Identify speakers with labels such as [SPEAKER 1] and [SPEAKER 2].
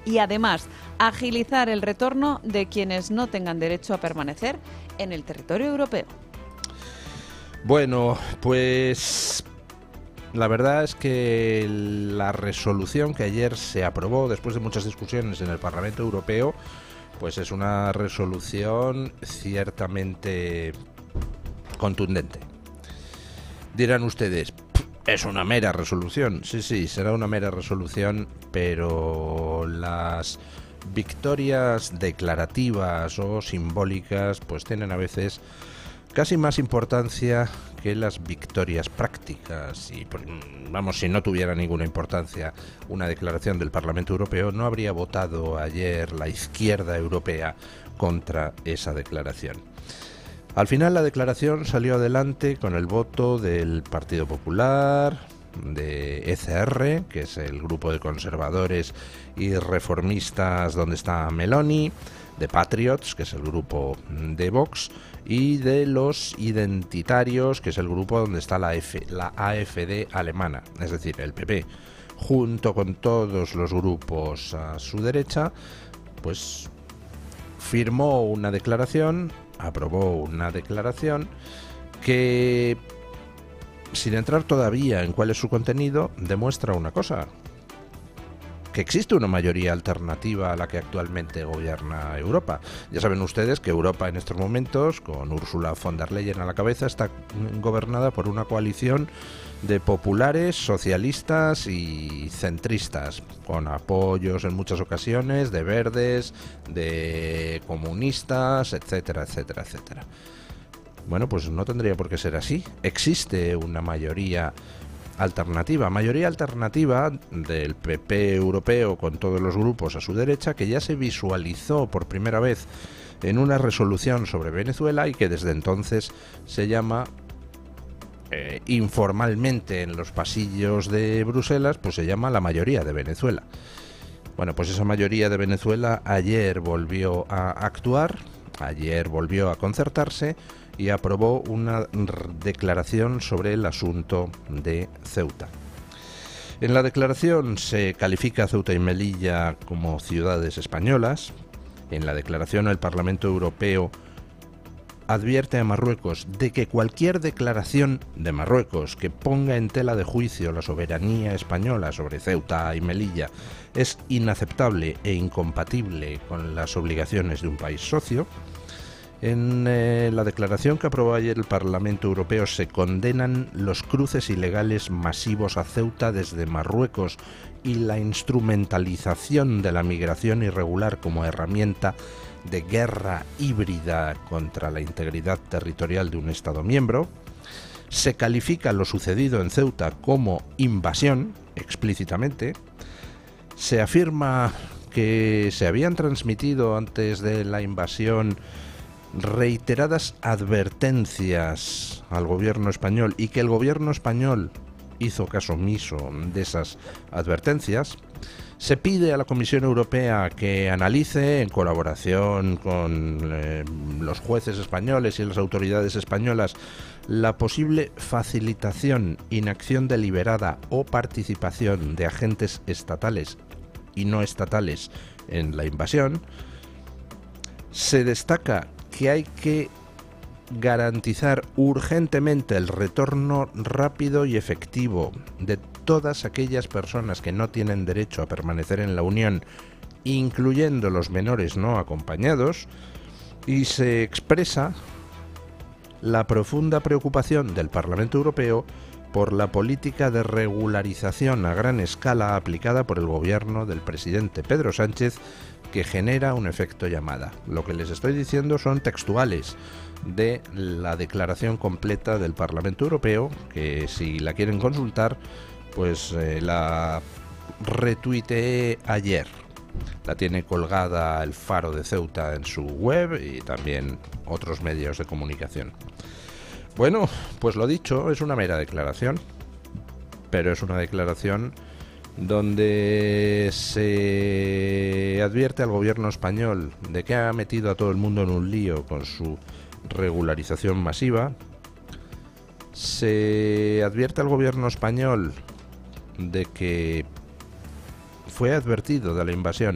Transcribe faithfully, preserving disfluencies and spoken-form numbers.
[SPEAKER 1] y además agilizar el retorno de quienes no tengan derecho a permanecer en el territorio europeo.
[SPEAKER 2] Bueno, pues la verdad es que la resolución que ayer se aprobó después de muchas discusiones en el Parlamento Europeo, pues es una resolución ciertamente contundente. Dirán ustedes, es una mera resolución. Sí, sí, será una mera resolución, pero las victorias declarativas o simbólicas pues tienen a veces casi más importancia que las victorias prácticas. Y vamos, si no tuviera ninguna importancia una declaración del Parlamento Europeo, no habría votado ayer la izquierda europea contra esa declaración. Al final la declaración salió adelante con el voto del Partido Popular, de E C R, que es el grupo de conservadores y reformistas donde está Meloni, de Patriots, que es el grupo de Vox, y de los identitarios, que es el grupo donde está la, F, la A F D alemana, es decir, el P P, junto con todos los grupos a su derecha, pues firmó una declaración, aprobó una declaración que, sin entrar todavía en cuál es su contenido, demuestra una cosa: que existe una mayoría alternativa a la que actualmente gobierna Europa. Ya saben ustedes que Europa en estos momentos, con Ursula von der Leyen a la cabeza, está gobernada por una coalición de populares, socialistas y centristas, con apoyos en muchas ocasiones de verdes, de comunistas, etcétera, etcétera, etcétera. Bueno, pues no tendría por qué ser así. Existe una mayoría alternativa, mayoría alternativa del P P europeo con todos los grupos a su derecha, que ya se visualizó por primera vez en una resolución sobre Venezuela y que desde entonces se llama eh, informalmente en los pasillos de Bruselas, pues se llama la mayoría de Venezuela. Bueno, pues esa mayoría de Venezuela ayer volvió a actuar, ayer volvió a concertarse y aprobó una declaración sobre el asunto de Ceuta. En la declaración se califica a Ceuta y Melilla como ciudades españolas. En la declaración el Parlamento Europeo advierte a Marruecos de que cualquier declaración de Marruecos que ponga en tela de juicio la soberanía española sobre Ceuta y Melilla es inaceptable e incompatible con las obligaciones de un país socio. En eh, la declaración que aprobó ayer el Parlamento Europeo se condenan los cruces ilegales masivos a Ceuta desde Marruecos y la instrumentalización de la migración irregular como herramienta de guerra híbrida contra la integridad territorial de un Estado miembro. Se califica lo sucedido en Ceuta como invasión, explícitamente. Se afirma que se habían transmitido antes de la invasión reiteradas advertencias al gobierno español y que el gobierno español hizo caso omiso de esas advertencias. Se pide a la Comisión Europea que analice, en colaboración con eh, los jueces españoles y las autoridades españolas, la posible facilitación, inacción deliberada o participación de agentes estatales y no estatales en la invasión. Se destaca que hay que garantizar urgentemente el retorno rápido y efectivo de todas aquellas personas que no tienen derecho a permanecer en la Unión, incluyendo los menores no acompañados, y se expresa la profunda preocupación del Parlamento Europeo por la política de regularización a gran escala aplicada por el gobierno del presidente Pedro Sánchez, que genera un efecto llamada. Lo que les estoy diciendo son textuales de la declaración completa del Parlamento Europeo, que si la quieren consultar, pues eh, la retuiteé ayer. La tiene colgada el Faro de Ceuta en su web y también otros medios de comunicación. Bueno, pues lo dicho, es una mera declaración, pero es una declaración donde se advierte al gobierno español de que ha metido a todo el mundo en un lío con su regularización masiva. Se advierte al gobierno español de que fue advertido de la invasión